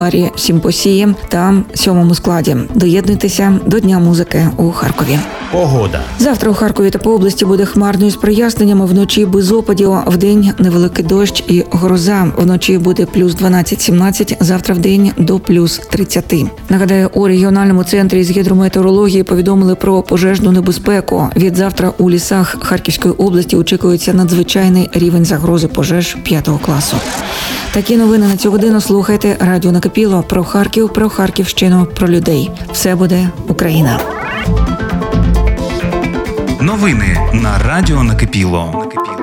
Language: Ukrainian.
Сімпосії та 7-му складі. Доєднуйтеся до Дня музики у Харкові. Погода. Завтра у Харкові та по області буде хмарно з проясненнями, вночі без опадів, вдень невеликий дощ і гроза. Вночі буде плюс 12-17, завтра вдень до плюс 30. Нагадаю, у регіональному центрі з гідрометеорології повідомили про пожежну небезпеку. Від завтра у лісах Харківської області очікується надзвичайний рівень загрози пожеж 5-го класу. Такі новини на цю годину слухайте радіо Накипіло про Харків, про Харківщину, про людей. Все буде Україна. Новини на радіо Накипіло.